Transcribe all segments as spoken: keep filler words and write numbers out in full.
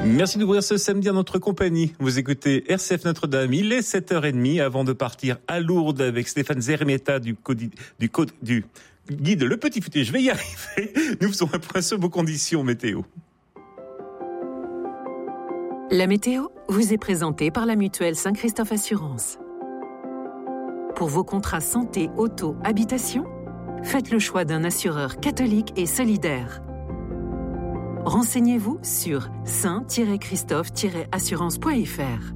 Merci d'ouvrir ce samedi en notre compagnie. Vous écoutez R C F Notre-Dame. Il est sept heures trente avant de partir à Lourdes avec Stéphane Zermeta du, codi, du, code, du guide Le Petit Futé. Je vais y arriver. Nous faisons un point sur vos conditions météo. La météo vous est présentée par la mutuelle Saint-Christophe Assurance. Pour vos contrats santé, auto, habitation, faites le choix d'un assureur catholique et solidaire. Renseignez-vous sur saint tiret christophe tiret assurance point f r.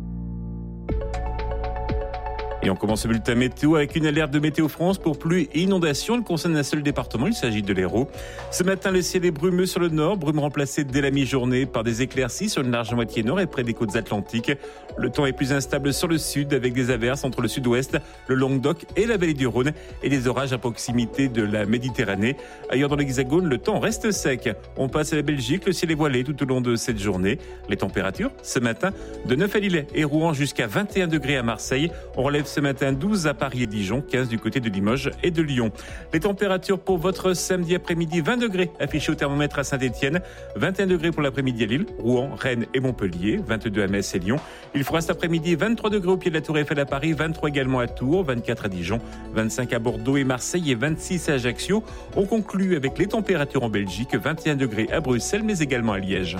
Et on commence le bulletin météo avec une alerte de Météo France pour pluie et inondation. Elle concerne un seul département, il s'agit de l'Hérault. Ce matin, le ciel est brumeux sur le nord, brume remplacée dès la mi-journée par des éclaircies sur une large moitié nord et près des côtes atlantiques. Le temps est plus instable sur le sud avec des averses entre le sud-ouest, le Languedoc et la vallée du Rhône et des orages à proximité de la Méditerranée. Ailleurs dans l'Hexagone, le temps reste sec. On passe à la Belgique, le ciel est voilé tout au long de cette journée. Les températures, ce matin, de neuf à Lille et Rouen jusqu'à vingt et un degrés à Marseille. On relève ce matin douze à Paris et Dijon, quinze du côté de Limoges et de Lyon. Les températures pour votre samedi après-midi, vingt degrés affichés au thermomètre à Saint-Étienne, vingt et un degrés pour l'après-midi à Lille, Rouen, Rennes et Montpellier, vingt-deux à Metz et Lyon. Il fera cet après-midi vingt-trois degrés au pied de la Tour Eiffel à Paris, vingt-trois également à Tours, vingt-quatre à Dijon, vingt-cinq à Bordeaux et Marseille et vingt-six à Ajaccio. On conclut avec les températures en Belgique, vingt et un degrés à Bruxelles mais également à Liège.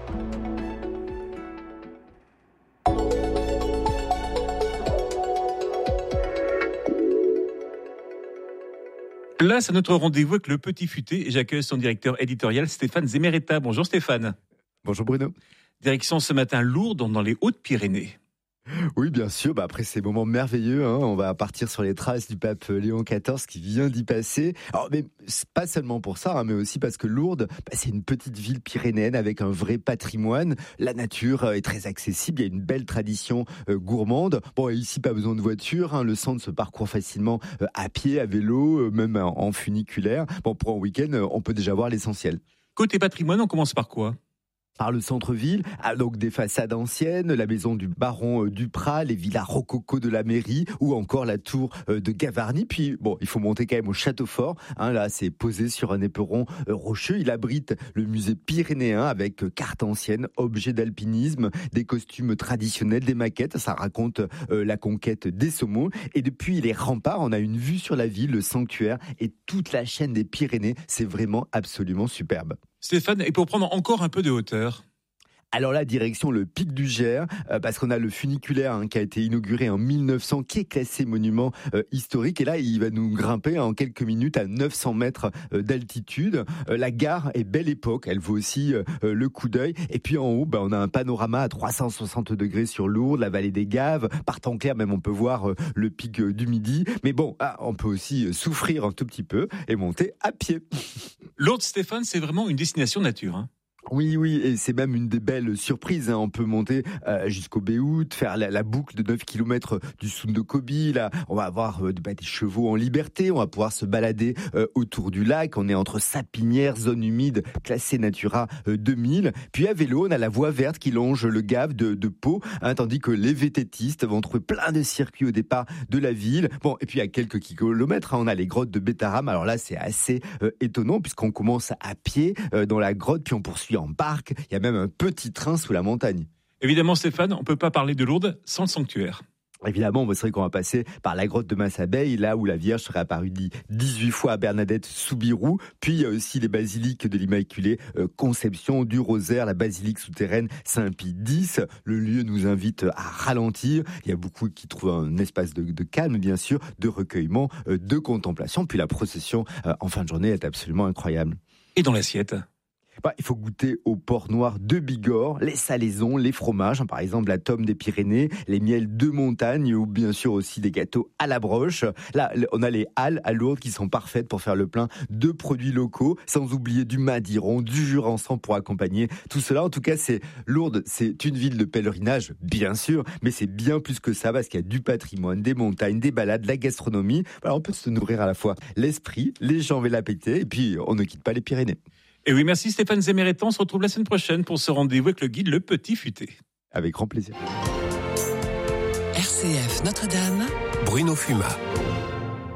Place à notre rendez-vous avec Le Petit Futé et j'accueille son directeur éditorial Stéphane Zermeta. Bonjour Stéphane. Bonjour Bruno. Direction ce matin Lourdes dans les Hautes-Pyrénées. Oui, bien sûr. Bah après ces moments merveilleux, hein, on va partir sur les traces du pape Léon quatorze qui vient d'y passer. Alors, mais c'est pas seulement pour ça, hein, mais aussi parce que Lourdes, bah, c'est une petite ville pyrénéenne avec un vrai patrimoine. La nature est très accessible. Il y a une belle tradition euh, gourmande. Bon, et ici, pas besoin de voiture. Hein, le centre se parcourt facilement euh, à pied, à vélo, euh, même en, en funiculaire. Bon, pour un week-end, euh, on peut déjà voir l'essentiel. Côté patrimoine, on commence par quoi ? Par le centre-ville, donc des façades anciennes, la maison du baron Duprat, les villas rococo de la mairie ou encore la tour de Gavarnie. Puis bon, il faut monter quand même au château fort. Hein, là, c'est posé sur un éperon rocheux. Il abrite le musée pyrénéen avec cartes anciennes, objets d'alpinisme, des costumes traditionnels, des maquettes. Ça raconte euh, la conquête des saumons. Et depuis les remparts, on a une vue sur la ville, le sanctuaire et toute la chaîne des Pyrénées. C'est vraiment absolument superbe. Stéphane, et pour prendre encore un peu de hauteur ? Alors la direction le Pic du Gers, euh, parce qu'on a le funiculaire hein, qui a été inauguré en mille neuf cents, qui est classé monument euh, historique. Et là, il va nous grimper en quelques minutes à neuf cents mètres euh, d'altitude. Euh, la gare est belle époque, elle vaut aussi euh, le coup d'œil. Et puis en haut, bah, on a un panorama à trois cent soixante degrés sur Lourdes, la vallée des Gaves. Par temps clair, même on peut voir euh, le pic euh, du Midi. Mais bon, ah, on peut aussi euh, souffrir un tout petit peu et monter à pied. Lourdes, Stéphane, c'est vraiment une destination nature, hein. Oui, oui, et c'est même une des belles surprises. Hein. On peut monter euh, jusqu'au Béout, faire la, la boucle de neuf kilomètres du Sound de Kobi. Là, on va avoir euh, bah, des chevaux en liberté. On va pouvoir se balader euh, autour du lac. On est entre sapinières, zone humide, classée Natura euh, deux mille. Puis à vélo, on a la voie verte qui longe le Gave de, de Pau, hein, tandis que les vététistes vont trouver plein de circuits au départ de la ville. Bon, et puis à quelques kilomètres, hein, on a les grottes de Bétaram. Alors là, c'est assez euh, étonnant puisqu'on commence à pied euh, dans la grotte, puis on poursuit en barque, il y a même un petit train sous la montagne. Évidemment Stéphane, on ne peut pas parler de Lourdes sans le sanctuaire. Évidemment, c'est vrai qu'on va passer par la grotte de Massabeille, là où la Vierge serait apparue dix-huit fois à Bernadette Soubirous. Puis il y a aussi les basiliques de l'Immaculée euh, Conception, du Rosaire, la basilique souterraine Saint-Pie X. Le lieu nous invite à ralentir. Il y a beaucoup qui trouvent un espace de, de calme, bien sûr, de recueillement, euh, de contemplation. Puis la procession euh, en fin de journée est absolument incroyable. Et dans l'assiette ? Bah, il faut goûter au porc noir de Bigorre, les salaisons, les fromages, hein, par exemple la tome des Pyrénées, les miels de montagne ou bien sûr aussi des gâteaux à la broche. Là, on a les halles à Lourdes qui sont parfaites pour faire le plein de produits locaux, sans oublier du madiron, du jurançon pour accompagner tout cela. En tout cas, c'est Lourdes, c'est une ville de pèlerinage, bien sûr, mais c'est bien plus que ça parce qu'il y a du patrimoine, des montagnes, des balades, la gastronomie. Alors, on peut se nourrir à la fois l'esprit, les jambes et l'appétit, et puis on ne quitte pas les Pyrénées. Et oui, merci Stéphane Zermeta. On se retrouve la semaine prochaine pour ce rendez-vous avec le guide Le Petit Futé. Avec grand plaisir. R C F Notre-Dame, Bruno Fumat.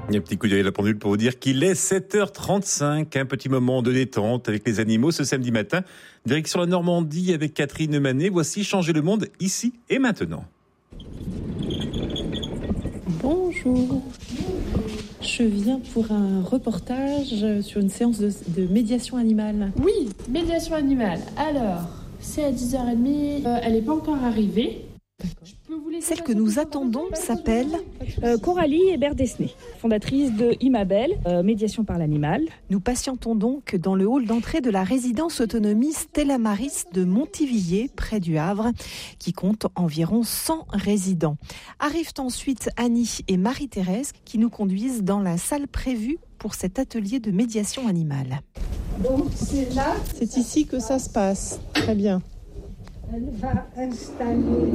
Il y a un petit coup d'œil à la pendule pour vous dire qu'il est sept heures trente-cinq, un petit moment de détente avec les animaux ce samedi matin. Direction la Normandie avec Catherine Manet. Voici Changer le monde ici et maintenant. Bonjour. Je viens pour un reportage sur une séance de, de médiation animale. Oui, médiation animale. Alors, c'est à dix heures trente, euh, elle n'est pas encore arrivée. Celle que nous attendons s'appelle euh, Coralie Hébert-Desnay, fondatrice de Imabel, euh, médiation par l'animal. Nous patientons donc dans le hall d'entrée de la résidence autonomie Stella Maris de Montivilliers, près du Havre, qui compte environ cent résidents. Arrivent ensuite Annie et Marie-Thérèse qui nous conduisent dans la salle prévue pour cet atelier de médiation animale. Donc c'est là. C'est ici que ça se passe. Très bien. Elle va installer...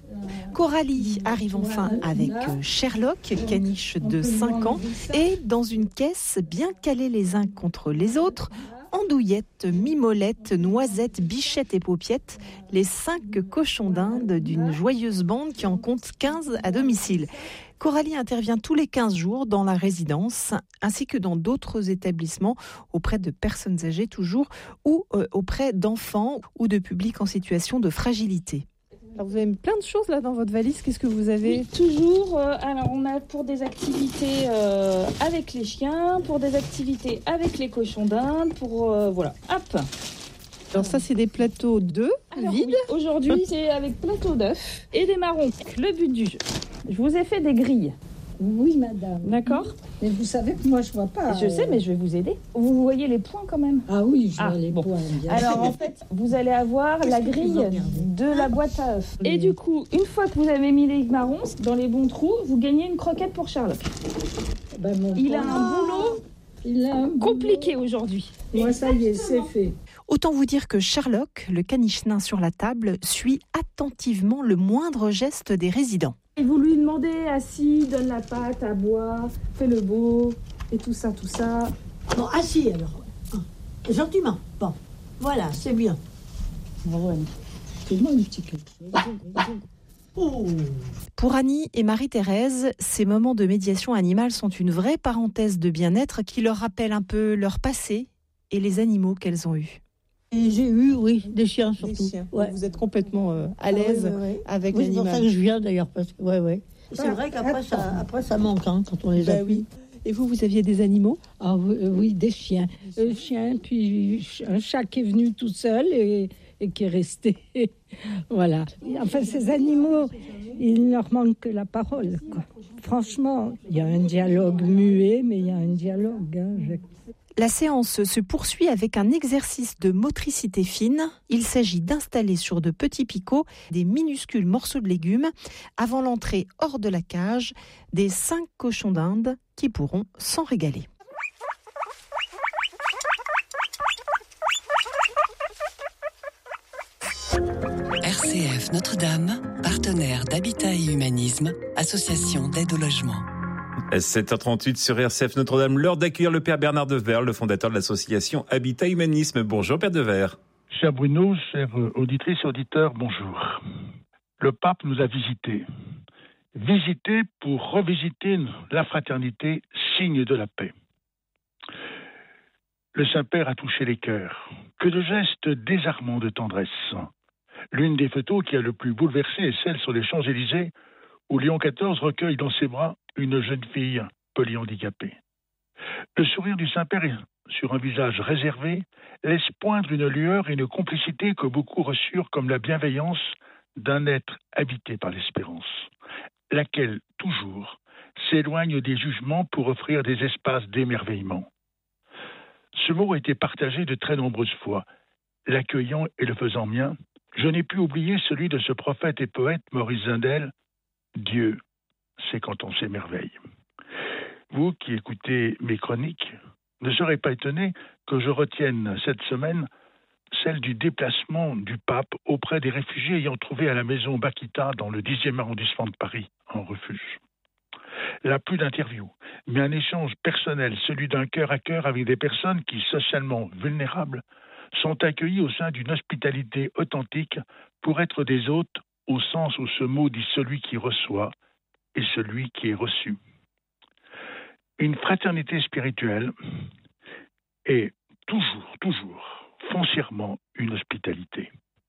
Coralie arrive enfin avec Sherlock, caniche de cinq ans, et dans une caisse bien calée les uns contre les autres, Andouillette, Mimolette, Noisette, Bichette et Paupiette, les cinq cochons d'Inde d'une joyeuse bande qui en compte quinze à domicile. Coralie intervient tous les quinze jours dans la résidence, ainsi que dans d'autres établissements, auprès de personnes âgées toujours, ou euh, auprès d'enfants ou de publics en situation de fragilité. Alors vous avez plein de choses là dans votre valise. Qu'est-ce que vous avez ? Oui, toujours. Euh, alors on a pour des activités euh, avec les chiens, pour des activités avec les cochons d'Inde, pour euh, voilà. Hop. Alors ça c'est des plateaux d'œufs vides. Oui, aujourd'hui c'est avec plateau d'œufs et des marrons. Le but du jeu. Je vous ai fait des grilles. Oui, madame. D'accord. Mais vous savez que moi, je vois pas. Je sais, mais je vais vous aider. Vous voyez les points quand même ? Ah oui, je vois ah, les bon. points. Bien Alors en fait, vous allez avoir la grille de la boîte à œufs. Et du coup, une fois que vous avez mis les marrons dans les bons trous, vous gagnez une croquette pour Sherlock. Ben, mon Il a un boulot, Il a un boulot compliqué aujourd'hui. Moi, ça y est, c'est fait. Autant vous dire que Sherlock, le caniche nain sur la table, suit attentivement le moindre geste des résidents. Et vous lui demandez, assis, donne la pâte à boire, fais le beau, et tout ça, tout ça. Bon, assis alors. Gentiment. Bon, voilà, c'est bien. Bravo, Annie. Fais-moi un petit quelque chose. Oh. Pour Annie et Marie-Thérèse, ces moments de médiation animale sont une vraie parenthèse de bien-être qui leur rappelle un peu leur passé et les animaux qu'elles ont eus. Et j'ai eu, oui, des chiens surtout. Des chiens. Ouais. Vous êtes complètement euh, à l'aise ah, oui, oui, oui. avec oui, l'animal. C'est pour ça que je viens d'ailleurs. Parce que, ouais, ouais. C'est vrai qu'après, ça, après, ça manque hein, quand on les a. Bah, oui. Et vous, vous aviez des animaux ? Ah oui, euh, oui, des chiens. Un chien, puis un chat qui est venu tout seul et, et qui est resté. Voilà. Enfin, ces animaux, il leur manque que la parole, quoi. Franchement, il y a un dialogue muet, mais il y a un dialogue. Hein, je... La séance se poursuit avec un exercice de motricité fine. Il s'agit d'installer sur de petits picots des minuscules morceaux de légumes avant l'entrée hors de la cage des cinq cochons d'Inde qui pourront s'en régaler. R C F Notre-Dame, partenaire d'Habitat et Humanisme, association d'aide au logement. sept heures trente-huit sur R C F Notre-Dame, l'heure d'accueillir le Père Bernard Devers, le fondateur de l'association Habitat Humanisme. Bonjour Père Devers. Cher Bruno, chers auditrices et auditeurs, bonjour. Le pape nous a visités. Visités pour revisiter la fraternité, signe de la paix. Le Saint-Père a touché les cœurs. Que de gestes désarmants de tendresse. L'une des photos qui a le plus bouleversé est celle sur les Champs-Élysées, où Léon quatorze recueille dans ses bras une jeune fille polyhandicapée. Le sourire du Saint-Père sur un visage réservé laisse poindre une lueur et une complicité que beaucoup reçurent comme la bienveillance d'un être habité par l'espérance, laquelle, toujours, s'éloigne des jugements pour offrir des espaces d'émerveillement. Ce mot a été partagé de très nombreuses fois. L'accueillant et le faisant mien, je n'ai pu oublier celui de ce prophète et poète Maurice Zindel, « Dieu, c'est quand on s'émerveille ». Vous qui écoutez mes chroniques, ne serez pas étonné que je retienne cette semaine celle du déplacement du pape auprès des réfugiés ayant trouvé à la maison Bakita dans le dixième arrondissement de Paris en refuge. Là, plus d'interviews, mais un échange personnel, celui d'un cœur à cœur avec des personnes qui, socialement vulnérables, sont accueillies au sein d'une hospitalité authentique pour être des hôtes au sens où ce mot dit celui qui reçoit et celui qui est reçu. une fraternité spirituelle et toujours, toujours, foncièrement une hospitalité.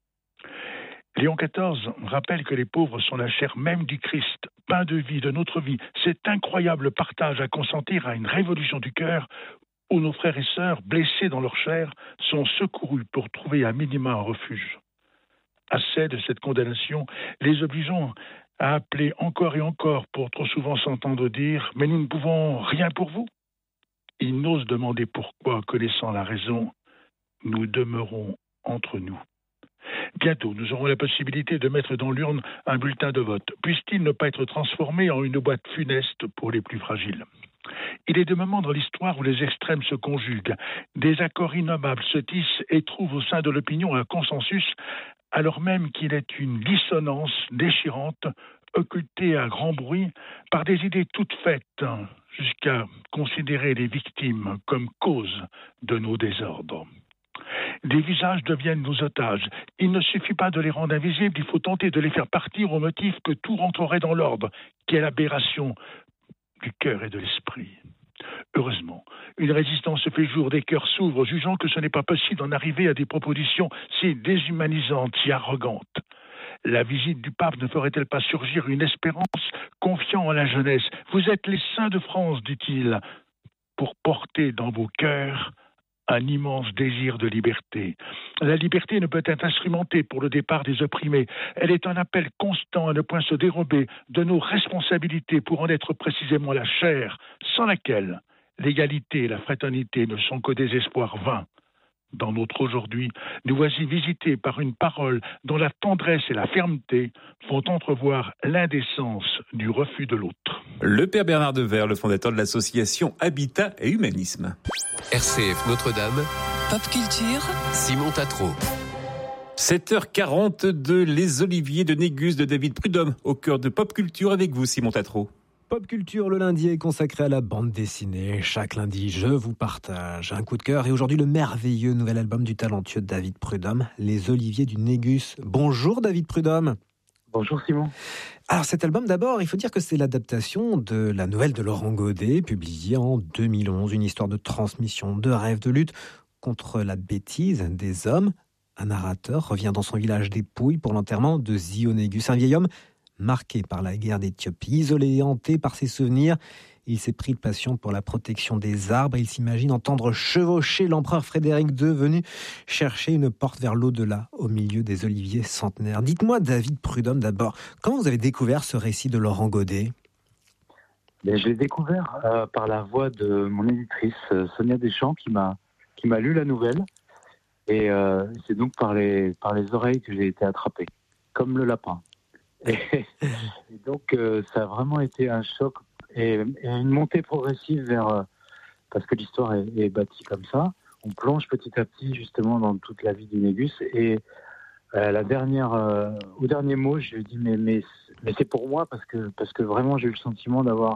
Léon quatorze rappelle que les pauvres sont la chair même du Christ, pain de vie, de notre vie. Cet incroyable partage à consentir à une révolution du cœur où nos frères et sœurs, blessés dans leur chair, sont secourus pour trouver à minima un refuge. Assez de cette condamnation, les obligeons à appeler encore et encore pour trop souvent s'entendre dire « Mais nous ne pouvons rien pour vous ». Ils n'osent demander pourquoi, connaissant la raison, nous demeurons entre nous. Bientôt, nous aurons la possibilité de mettre dans l'urne un bulletin de vote. Puisse-t-il ne pas être transformé en une boîte funeste pour les plus fragiles ? Il est des moments dans l'histoire où les extrêmes se conjuguent. Des accords innommables se tissent et trouvent au sein de l'opinion un consensus, alors même qu'il est une dissonance déchirante, occultée à grand bruit par des idées toutes faites, jusqu'à considérer les victimes comme cause de nos désordres. Des visages deviennent nos otages. Il ne suffit pas de les rendre invisibles, il faut tenter de les faire partir au motif que tout rentrerait dans l'ordre. Quelle aberration du cœur et de l'esprit. Heureusement, une résistance se fait jour, des cœurs s'ouvrent, jugeant que ce n'est pas possible d'en arriver à des propositions si déshumanisantes, si arrogantes. La visite du pape ne ferait-elle pas surgir une espérance, confiant en la jeunesse ? Vous êtes les saints de France, dit-il, pour porter dans vos cœurs un immense désir de liberté. La liberté ne peut être instrumentée pour le départ des opprimés. Elle est un appel constant à ne point se dérober de nos responsabilités pour en être précisément la chair, sans laquelle l'égalité et la fraternité ne sont que des espoirs vains. Dans notre aujourd'hui, nous voici visités par une parole dont la tendresse et la fermeté font entrevoir l'indécence du refus de l'autre. Le père Bernard Devers, le fondateur de l'association Habitat et Humanisme. R C F Notre-Dame. Pop Culture. Simon Tatro. sept heures quarante-deux, les Oliviers de Négus de David Prudhomme, au cœur de Pop Culture avec vous, Simon Tatro. Pop Culture, le lundi est consacré à la bande dessinée. Chaque lundi, je vous partage un coup de cœur. Et aujourd'hui, le merveilleux nouvel album du talentueux David Prudhomme, Les Oliviers du Négus. Bonjour David Prudhomme. Bonjour Simon. Alors cet album, d'abord, il faut dire que c'est l'adaptation de la nouvelle de Laurent Godet, publiée en deux mille onze. Une histoire de transmission, de rêve, de lutte contre la bêtise des hommes. Un narrateur revient dans son village des Pouilles pour l'enterrement de Zio Négus, un vieil homme marqué par la guerre d'Éthiopie, isolé et hanté par ses souvenirs. Il s'est pris de passion pour la protection des arbres et il s'imagine entendre chevaucher l'empereur Frédéric deux venu chercher une porte vers l'au-delà au milieu des oliviers centenaires. Dites-moi, David Prudhomme, d'abord, comment vous avez découvert ce récit de Laurent Godet ? Ben, je l'ai découvert euh, par la voix de mon éditrice, euh, Sonia Deschamps, qui m'a, qui m'a lu la nouvelle. Et euh, c'est donc par les, par les oreilles que j'ai été attrapé, comme le lapin. Et, et donc, euh, ça a vraiment été un choc et, et une montée progressive vers... Euh, parce que l'histoire est, est bâtie comme ça. On plonge petit à petit, justement, dans toute la vie du Négus. Et euh, la dernière, euh, au dernier mot, je lui ai dit, mais, mais, mais c'est pour moi, parce que, parce que vraiment, j'ai eu le sentiment d'avoir,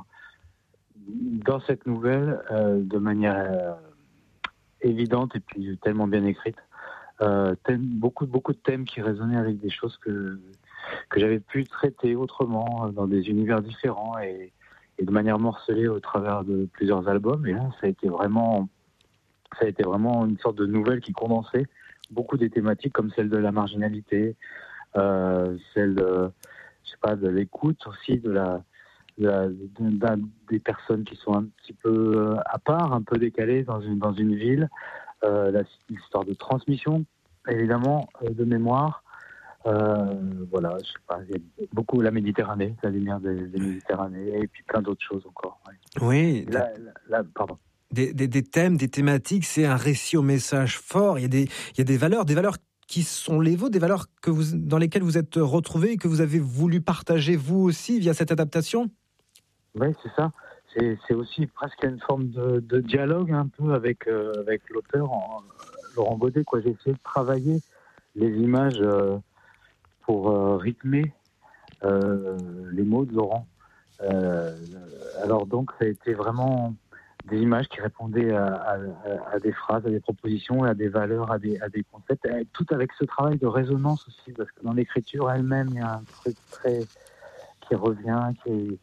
dans cette nouvelle, euh, de manière euh, évidente et puis tellement bien écrite, euh, thème, beaucoup, beaucoup de thèmes qui résonnaient avec des choses que... que j'avais pu traiter autrement, dans des univers différents et, et de manière morcelée au travers de plusieurs albums. Et là, ça a été vraiment, ça a été vraiment une sorte de nouvelle qui condensait beaucoup des thématiques comme celle de la marginalité, euh, celle de, je sais pas, de l'écoute aussi, de la, de la de, de, des personnes qui sont un petit peu à part, un peu décalées dans une, dans une ville, euh, la, l'histoire de transmission, évidemment, euh, de mémoire. Euh, voilà, je sais pas, il y a beaucoup la Méditerranée, la lumière des, des Méditerranées, et puis plein d'autres choses encore. Ouais. Oui. Là, là, pardon. Des, des, des thèmes, des thématiques, c'est un récit au message fort. Il y a des, il y a des valeurs, des valeurs qui sont les vôtres, des valeurs que vous, dans lesquelles vous êtes retrouvés et que vous avez voulu partager vous aussi via cette adaptation. Oui, c'est ça. C'est, c'est aussi presque une forme de, de dialogue un peu avec, euh, avec l'auteur, en, Laurent Godet, quoi. J'ai essayé de travailler les images. Euh, pour euh, rythmer euh, les mots de Laurent. Euh, alors donc, ça a été vraiment des images qui répondaient à, à, à des phrases, à des propositions, à des valeurs, à des, à des concepts, tout avec ce travail de résonance aussi, parce que dans l'écriture elle-même, il y a un truc très qui revient, qui est,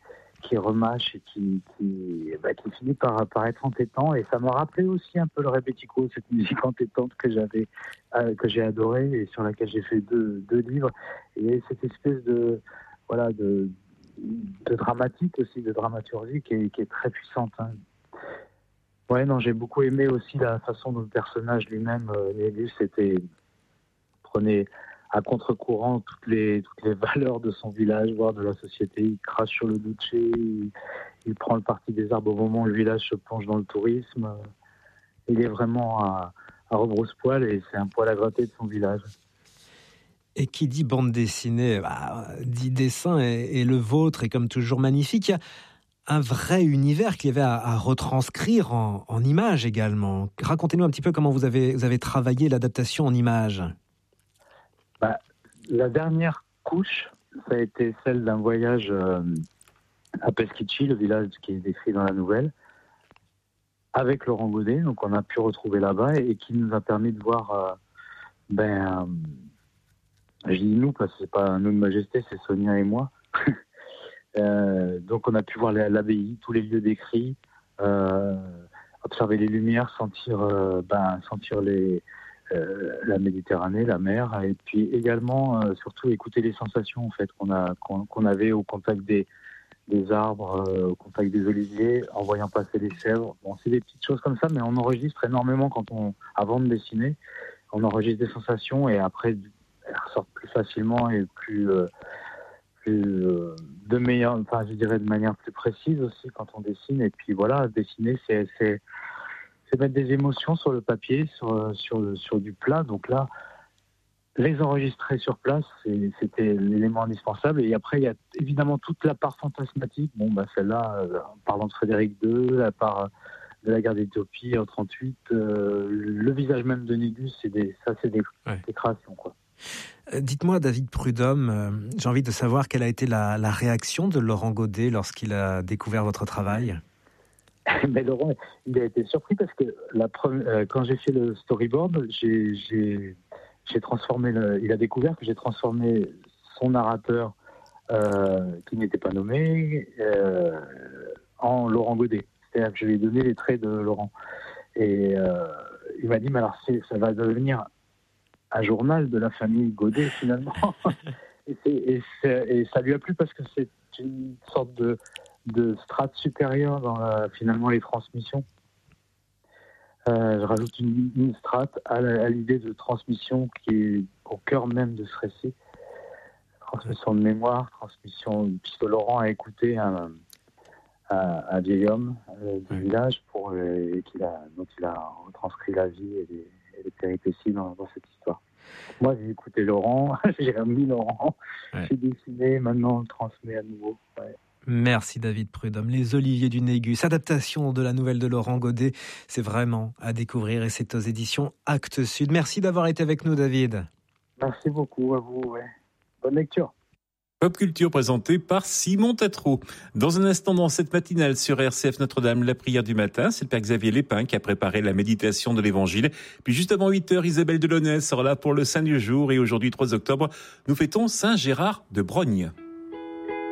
qui remâche et qui, qui, bah, qui finit par, par être entêtant. Et ça m'a rappelé aussi un peu le Rebetiko, cette musique entêtante que j'avais, euh, que j'ai adorée et sur laquelle j'ai fait deux, deux livres. Et cette espèce de, voilà, de, de dramatique aussi, de dramaturgie qui est, qui est très puissante. Hein. Ouais, non, j'ai beaucoup aimé aussi la façon dont le personnage lui-même, euh, Négus, était, prenait à contre-courant toutes les, toutes les valeurs de son village, voire de la société. Il crache sur le Duce, il, il prend le parti des arbres au moment où le village se plonge dans le tourisme. Il est vraiment à, à rebrousse-poil et c'est un poil à gratter de son village. Et qui dit bande dessinée, bah, dit dessin, et, et le vôtre est comme toujours magnifique. Il y a un vrai univers qu'il y avait à, à retranscrire en, en images également. Racontez-nous un petit peu comment vous avez, vous avez travaillé l'adaptation en images. Bah, la dernière couche, ça a été celle d'un voyage euh, à Peschici, le village qui est décrit dans la nouvelle, avec Laurent Godet, donc on a pu retrouver là-bas et, et qui nous a permis de voir, euh, ben, euh, je dis nous parce que c'est pas nous de Majesté, c'est Sonia et moi. euh, donc on a pu voir l'abbaye, tous les lieux décrits, euh, observer les lumières, sentir, euh, ben, sentir les Euh, la Méditerranée, la mer, et puis également, euh, surtout, écouter les sensations en fait qu'on a, qu'on, qu'on avait au contact des, des arbres, euh, au contact des oliviers, en voyant passer les chèvres. Bon, c'est des petites choses comme ça, mais on enregistre énormément quand on, avant de dessiner, on enregistre des sensations et après, elles ressortent plus facilement et plus, euh, plus euh, de meilleure, enfin, je dirais de manière plus précise aussi quand on dessine. Et puis voilà, dessiner, c'est, c'est c'est mettre des émotions sur le papier, sur, sur, sur du plat. Donc là, les enregistrer sur place, c'est, c'était l'élément indispensable. Et après, il y a évidemment toute la part fantasmatique. Bon, bah celle-là, euh, en parlant de Frédéric deux, la part de la guerre d'Éthiopie en trente-huit, euh, le visage même de Négus, c'est des, ça, c'est des, ouais. des créations, quoi. Dites-moi, David Prudhomme, euh, j'ai envie de savoir quelle a été la, la réaction de Laurent Godet lorsqu'il a découvert votre travail. Mais Laurent, il a été surpris parce que la première, euh, quand j'ai fait le storyboard, j'ai, j'ai, j'ai transformé. Le, il a découvert que j'ai transformé son narrateur, euh, qui n'était pas nommé, euh, en Laurent Godet. C'est-à-dire que je lui ai donné les traits de Laurent. Et euh, il m'a dit, mais alors c'est, ça va devenir un journal de la famille Godet finalement. et, c'est, et, c'est, et ça lui a plu parce que c'est une sorte de de strate supérieure dans la, finalement les transmissions. Euh, je rajoute une, une strate à, la, à l'idée de transmission qui est au cœur même de ce récit. Transmission de mémoire, transmission, puisque Laurent a écouté un, un, un vieil homme euh, du village pour, euh, qu'il a, dont il a retranscrit la vie et les, et les péripéties dans, dans cette histoire. Moi, j'ai écouté Laurent, j'ai remis Laurent, ouais. J'ai dessiné, maintenant on le transmet à nouveau. Ouais. Merci David Prudhomme. Les Oliviers du Négus, adaptation de la nouvelle de Laurent Godet, c'est vraiment à découvrir et c'est aux éditions Actes Sud. Merci d'avoir été avec nous, David. Merci beaucoup à vous. Ouais. Bonne lecture. Pop Culture présentée par Simon Tatro. Dans un instant, dans cette matinale sur R C F Notre-Dame, la prière du matin, c'est le Père Xavier Lépin qui a préparé la méditation de l'Évangile. Puis juste avant huit heures, Isabelle Delaunay sera là pour le Saint du jour. Et aujourd'hui, trois octobre, nous fêtons Saint Gérard de Brogne.